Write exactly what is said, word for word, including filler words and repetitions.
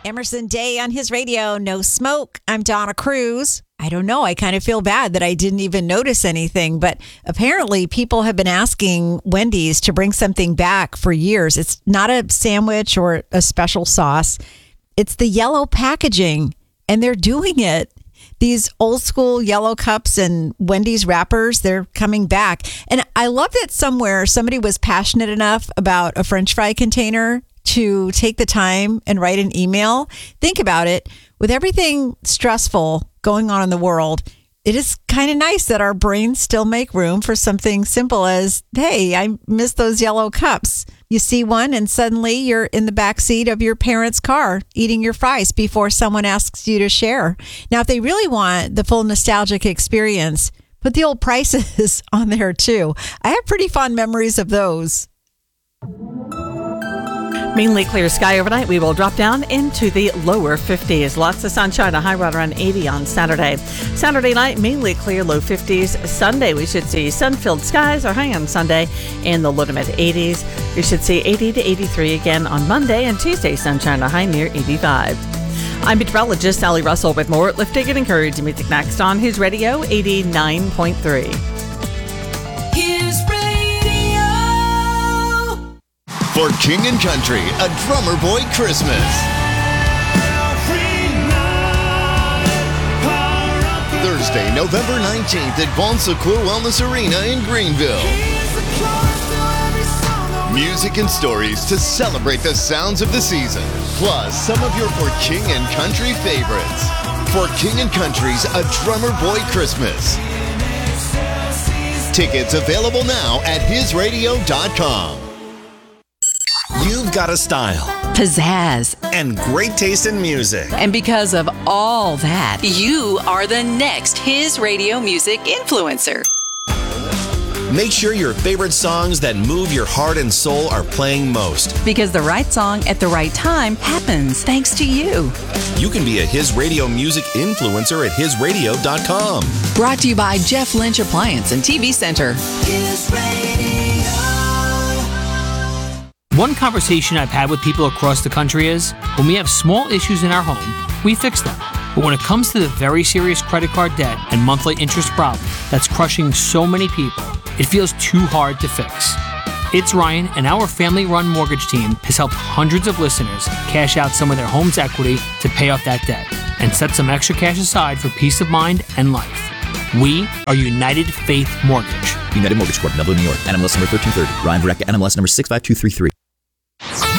Emerson Day on his radio, No Smoke. I'm Donna Cruz. I don't know. I kind of feel bad that I didn't even notice anything, but apparently people have been asking Wendy's to bring something back for years. It's not a sandwich or a special sauce. It's the yellow packaging, and they're doing it. These old school yellow cups and Wendy's wrappers, they're coming back. And I love that somewhere somebody was passionate enough about a French fry container to take the time and write an email. Think about it. With everything stressful going on in the world, it is kind of nice that our brains still make room for something simple as, hey, I miss those yellow cups. You see one and suddenly you're in the back seat of your parents' car eating your fries before someone asks you to share. Now, if they really want the full nostalgic experience, put the old prices on there too. I have pretty fond memories of those. Mainly clear sky overnight. We will drop down into the lower fifties. Lots of sunshine, a high right around eighty on Saturday. Saturday night, mainly clear, low fifties. Sunday, we should see sun-filled skies, our high on Sunday in the low to mid eighties. We should see eighty to eighty-three again on Monday, and Tuesday, sunshine, a high near eighty-five. I'm meteorologist Sally Russell with more lifting and encouraging music next on His Radio eighty-nine point three. His Radio. For King and Country, a Drummer Boy Christmas. Thursday, November nineteenth at Bon Secours Wellness Arena in Greenville. Music and stories to celebrate the sounds of the season, plus some of your For King and Country favorites. For King and Country's A Drummer Boy Christmas. Tickets available now at his radio dot com. You've got a style, pizzazz, and great taste in music. And because of all that, you are the next His Radio Music influencer. Make sure your favorite songs that move your heart and soul are playing most. Because the right song at the right time happens thanks to you. You can be a His Radio Music influencer at his radio dot com. Brought to you by Jeff Lynch Appliance and T V Center. His Radio. One conversation I've had with people across the country is, when we have small issues in our home, we fix them. But when it comes to the very serious credit card debt and monthly interest problem that's crushing so many people, it feels too hard to fix. It's Ryan, and our family-run mortgage team has helped hundreds of listeners cash out some of their home's equity to pay off that debt and set some extra cash aside for peace of mind and life. We are United Faith Mortgage. United Mortgage Corp, Melville, New York. N M L S number thirteen thirty. Ryan Verrecka, N M L S number six five two three three.